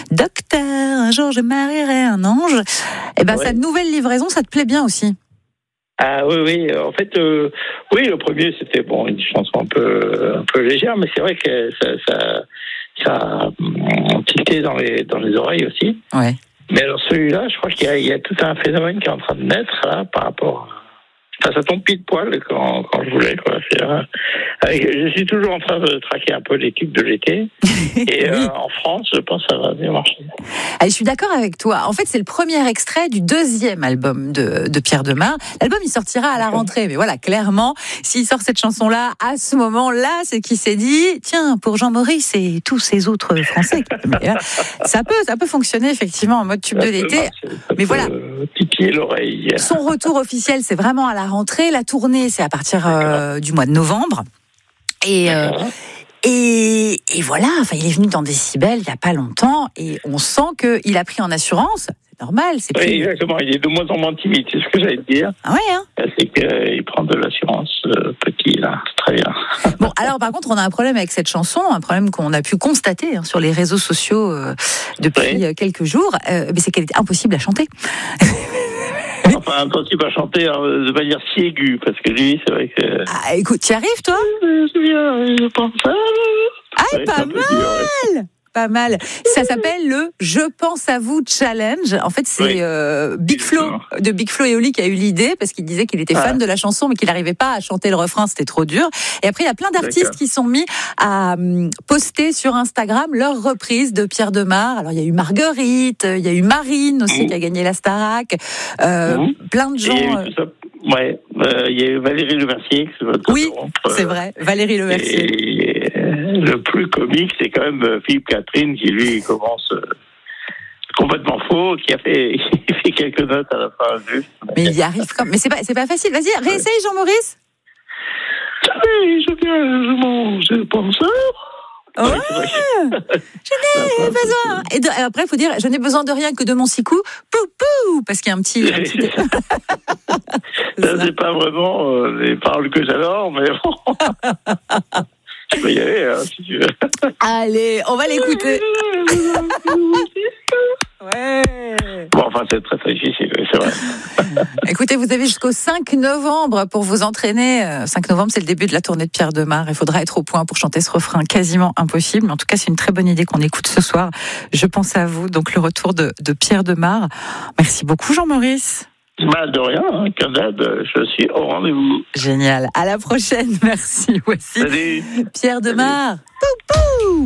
Docteur, un jour je marierai un ange. Eh ben, cette nouvelle livraison, ça te plaît bien aussi? Ah oui. En fait, oui, le premier c'était une chanson un peu légère, mais c'est vrai que ça tilté dans les oreilles aussi. Ouais. Mais alors celui-là, je crois qu'il y a tout un phénomène qui est en train de naître là par rapport. Ça tombe pile poil quand je voulais, quoi. Je suis toujours en train de traquer un peu les tubes de l'été. Et oui. En France, je pense que ça va bien marcher. Allez, je suis d'accord avec toi. En fait, c'est le premier extrait du deuxième album de Pierre Demar. L'album, il sortira à la rentrée. Mais voilà, clairement, s'il sort cette chanson-là, à ce moment-là, c'est qu'il s'est dit, tiens, pour Jean Maurice et tous ces autres Français, ça peut fonctionner effectivement en mode tube de l'été. Mais voilà. Titiller l'oreille. Son retour officiel, c'est vraiment à la rentrée. La tournée, c'est à partir du mois de novembre. Et voilà, il est venu dans Décibel il n'y a pas longtemps et on sent qu'il a pris en assurance. C'est normal. Oui, exactement. Il est de moins en moins timide, c'est ce que j'allais te dire. Ah ouais, hein. C'est qu'il prend de l'assurance petit, là. C'est très bien. Bon, alors par contre, on a un problème avec cette chanson, un problème qu'on a pu constater sur les réseaux sociaux depuis quelques jours, mais c'est qu'elle est impossible à chanter. Enfin, impossible à chanter de manière si aiguë, parce que lui, c'est vrai que... Ah, écoute, tu y arrives, toi? Je pense ça. Ah, pas mal! Pas mal. Ça s'appelle le Je pense à vous challenge. En fait, c'est Big Flo de Big Flo et Oli qui a eu l'idée parce qu'il disait qu'il était fan de la chanson mais qu'il n'arrivait pas à chanter le refrain, c'était trop dur. Et après, il y a plein d'artistes qui sont mis à poster sur Instagram leur reprise de Pierre Demar. Alors, il y a eu Marguerite, il y a eu Marine aussi qui a gagné la Starac. Plein de gens. Il y a eu Valérie Lemercier. Oui, c'est vrai, Valérie Lemercier. Et le plus comique, c'est quand même Philippe Catherine qui, lui, commence complètement faux, qui a fait quelques notes à la fin. Juste. Mais il y arrive quand même. Mais c'est pas facile. Vas-y, réessaye, Jean-Maurice. Je pense ça. Ouais. Je n'ai besoin. Et après, il faut dire, je n'ai besoin de rien que de mon sicou. Pou pou, parce qu'il y a un petit. Ça, c'est pas vraiment les paroles que j'adore, mais bon. Tu peux y aller, si tu veux. Allez, on va l'écouter. Ouais. Bon, enfin, c'est très très difficile, c'est vrai. Écoutez, vous avez jusqu'au 5 novembre pour vous entraîner. 5 novembre, c'est le début de la tournée de Pierre Demar. Il faudra être au point pour chanter ce refrain quasiment impossible. Mais en tout cas, c'est une très bonne idée qu'on écoute ce soir. Je pense à vous, donc le retour de Pierre Demar. Merci beaucoup, Jean-Maurice. De rien, comme d'hab, je suis au rendez-vous. Génial. À la prochaine. Merci. Voici Salut. Pierre Demar. Pou pou.